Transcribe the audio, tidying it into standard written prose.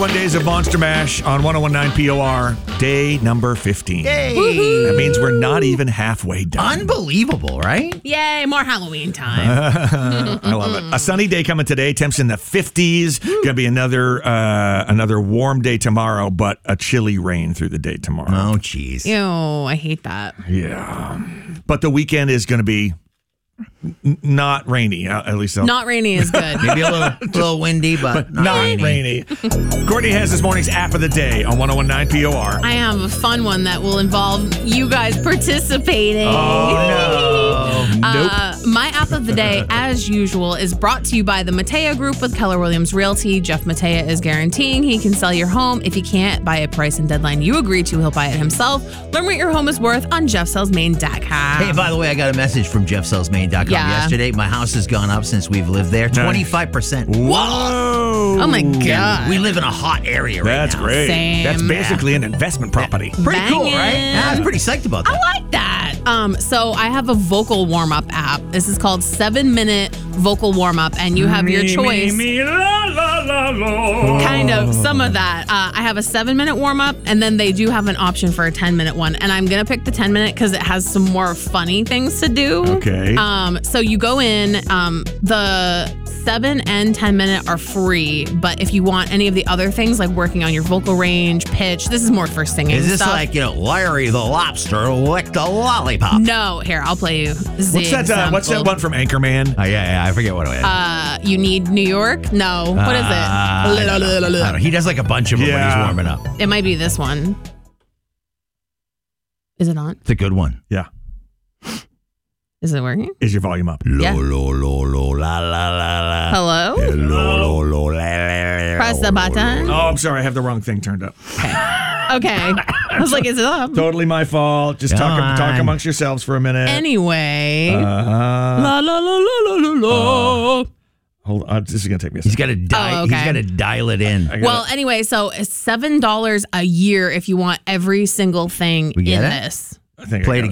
21 days of Monster Mash on 101.9 POR. Day number 15. Yay. That means we're not even halfway done. Unbelievable, right? Yay, more Halloween time. I love it. A sunny day coming today. Temps in the 50s. Going to be another warm day tomorrow, but a chilly rain through the day tomorrow. Oh, jeez. Ew, I hate that. Yeah. But the weekend is going to be not rainy, at least. Not rainy is good. Maybe a little windy, but not rainy. Courtney has this morning's app of the day on 101.9 POR. I have a fun one that will involve you guys participating. Oh, no. Nope. My app of the day, as usual, is brought to you by the Matea Group with Keller Williams Realty. Jeff Matea is guaranteeing he can sell your home. If he can't buy a price and deadline you agree to, he'll buy it himself. Learn what your home is worth on jeffsellsmaine.com. Hey, by the way, I got a message from jeffsellsmaine.com yesterday. My house has gone up since we've lived there. 25%. Whoa. Oh, my God. We live in a hot area right That's now. great. Same. That's basically an investment property. Pretty cool, Bangin'. right? Yeah, I was pretty psyched about that. I like that. So I have a vocal warm-up app. This is called 7-Minute Vocal Warm-Up, and you have your choice. Kind of, some of that. I have a 7-minute warm-up, and then they do have an option for a 10-minute one. And I'm going to pick the 10-minute because it has some more funny things to do. Okay. So you go in, the 7 and 10-minute are free, but if you want any of the other things, like working on your vocal range, pitch, this is more for singing Is this stuff. like, Larry the Lobster licked a lollipop? No, here, I'll play you. What's that one from Anchorman? Oh, yeah, I forget what it is. You Need New York? No. What is it? I don't know. He does like a bunch of them when he's warming up. It might be this one. Is it on? It's a good one. Yeah. Is it working? Is your volume up? Yeah. Lo, la, la, la. Hello? Lo, la, la, Press the button. Oh, I'm sorry. I have the wrong thing turned up. Okay. I was like, is it up? Totally my fault. Just talk amongst yourselves for a minute. Anyway. La, la, la, la, la, la, la. Hold on. This is going to take me a second. He's got to dial it in. Well, anyway, so it's $7 a year if you want every single thing in get it? this. I think Play it again.